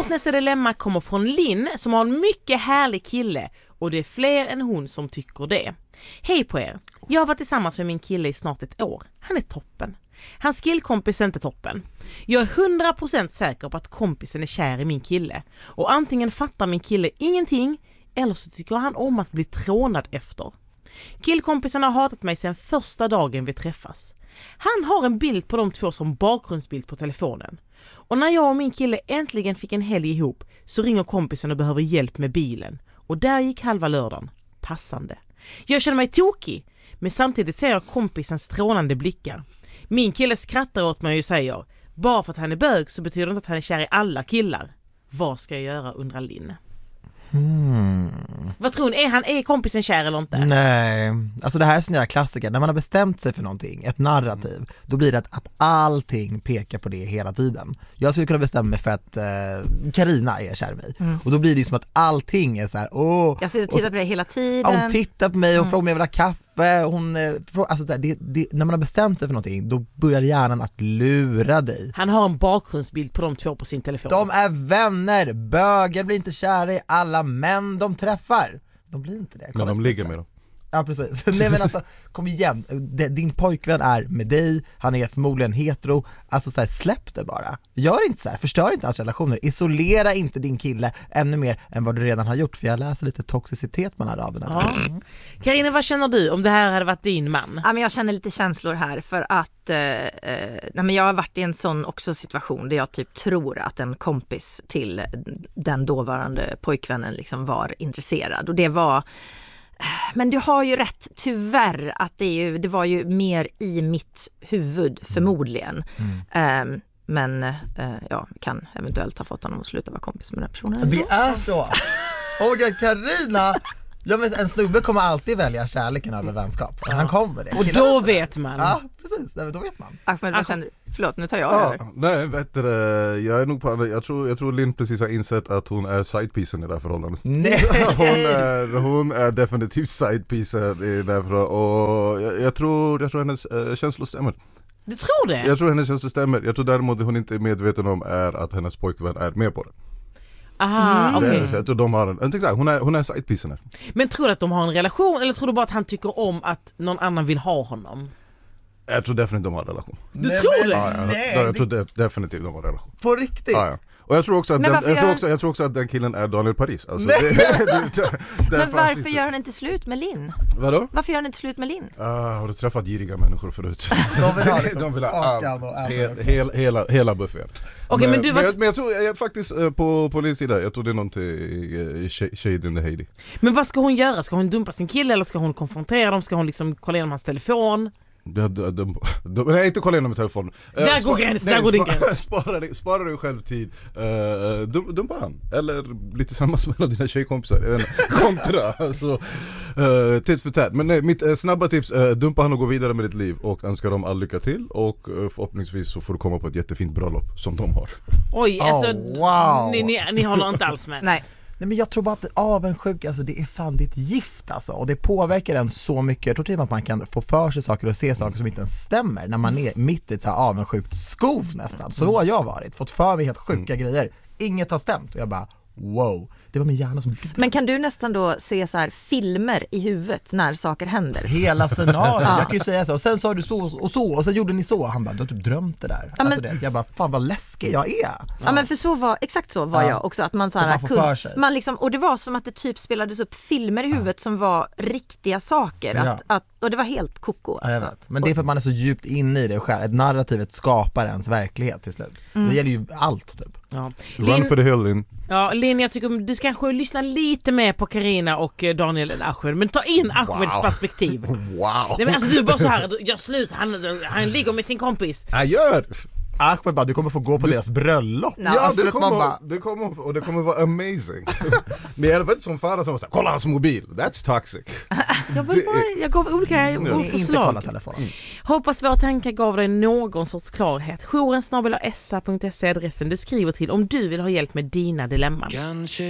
Vårt nästa dilemma kommer från Linn som har en mycket härlig kille och det är fler än hon som tycker det. Hej på er. Jag har varit tillsammans med min kille i snart ett år. Han är toppen. Hans killkompis är inte toppen. Jag är 100% säker på att kompisen är kär i min kille och antingen fattar min kille ingenting eller så tycker han om att bli trånad efter. Killkompisen har hatat mig sedan första dagen vi träffas. Han har en bild på de två som bakgrundsbild på telefonen. Och när jag och min kille äntligen fick en helg ihop så ringer kompisen och behöver hjälp med bilen. Och där gick halva lördagen. Passande. Jag känner mig tokig, men samtidigt ser jag kompisens strålande blickar. Min kille skrattar åt mig och säger: bara för att han är bög så betyder det inte att han är kär i alla killar. Vad ska jag göra, undrar Linn. Vad tror ni? Är kompisen kär eller inte? Nej, alltså det här är sån jävla klassiker. När man har bestämt sig för någonting, ett narrativ, då blir det att allting pekar på det hela tiden. Jag skulle kunna bestämma mig för att Carina är kär i mig. Och då blir det som att allting är så här: jag sitter och tittar på det hela tiden. Hon tittar på mig och frågar om jag vill ha kaffe. Alltså när man har bestämt sig för någonting, då börjar hjärnan att lura dig. Han har en bakgrundsbild på de två på sin telefon. De är vänner. Bögar blir inte kära i alla män de träffar. De blir inte det. Men de ligger med dem. Ja, precis. Nej, men alltså, kom igen. Din pojkvän är med dig. Han är förmodligen hetero. Alltså så här, släpp det bara. Gör inte så här. Förstör inte hans relationer. Isolera inte din kille ännu mer än vad du redan har gjort. För jag läser lite toxicitet mellan raderna. Ja. Carina, vad känner du om det här hade varit din man? Ja, men jag känner lite känslor här för att men jag har varit i en sån också situation där jag typ tror att en kompis till den dåvarande pojkvännen liksom var intresserad. Och det var... Men du har ju rätt, tyvärr, att det var ju mer i mitt huvud förmodligen. Men ja, kan eventuellt ha fått honom att sluta vara kompis med den personen. Det är så. Och Carina, ja, men en snubbe kommer alltid välja kärleken över vänskap. Han kommer det. Och då vet man. Ja, precis. Då vet man. Ahmed, vad känner du? Förlåt, nu tar jag över. Nej, vet du, jag är nog på andra. Jag tror Linn precis har insett att hon är sidepiecen i det här förhållandet. Nej. Hon är definitivt sidepiecen i det här förhållandet. Och jag tror hennes känslor stämmer. Du tror det? Jag tror hennes känslor stämmer. Jag tror däremot hon inte är medveten om är att hennes pojkvän är med på det. Aha, okej. Jag tror de har hon är sidepiecen här. Men tror du att de har en relation eller tror du bara att han tycker om att någon annan vill ha honom? Jag tror definitivt de har en relation. Du tror det? Ja, jag tror definitivt de har en relation. På riktigt? Ja. Och jag tror också att den killen är Daniel Paris. Alltså, men varför gör han inte slut med Linn? Vadå? Varför gör han inte slut med Linn? Har du träffat giriga människor förut? De vill ha hela buffén. Okay, men jag tror faktiskt på Linns sida, jag tror det är någonting shade in the Heidi. Men vad ska hon göra? Ska hon dumpa sin kille eller ska hon konfrontera dem? Ska hon liksom kolla igenom hans telefon? Nej, inte kolla igenom med telefonen. Där går din gräns. Spara dig själv tid. Dumpa han. Eller bli tillsammans med dina tjejkompisar. Kontra. Alltså, titt för tät. Men nej, mitt snabba tips, dumpa han och gå vidare med ditt liv. Och önskar dem all lycka till. Och förhoppningsvis så får du komma på ett jättefint bröllop som de har. Oj, alltså wow. ni håller inte alls med. Nej, men jag tror bara att avundsjuk, alltså det är fan ditt gift alltså, och det påverkar en så mycket. Jag tror till att man kan få för sig saker och se saker som inte ens stämmer när man är mitt i ett så här avundsjukt skov nästan. Så då har jag fått för mig helt sjuka grejer. Inget har stämt och jag bara wow, det var min hjärna som... Men kan du nästan då se så här filmer i huvudet när saker händer? Hela scenariot, jag kan ju säga så. Och sen sa du så och sen gjorde ni så. Han bara, du har typ drömt det där. Ja, alltså det, jag bara, fan vad läskig jag är. Ja, men för exakt så var jag också. Att man så här man liksom, och det var som att det typ spelades upp filmer i huvudet som var riktiga saker. Och det var helt koko. Ja, jag vet. Men det är för att man är så djupt inne i det själv. Ett narrativet skapar ens verklighet till slut. Det gäller ju allt typ. Ja. Run for the hill, Linn. Ja, Linn, jag tycker du ska kanske lyssna lite mer på Carina och Daniel än Ahmed, men ta in Ahmeds perspektiv. Wow. Nej, men alltså du är bara så här, gör slut, han ligger med sin kompis. Jag gör! Ahmed bara, du kommer få gå på deras bröllop. Ja, alltså, det kommer vara amazing. Men jag vet inte som fara som säger, kolla hans mobil, that's toxic. Jag gav olika förslag. Inte kolla telefonen. Hoppas våra tankar gav dig någon sorts klarhet. Jouren@sa.se adressen du skriver till om du vill ha hjälp med dina dilemman.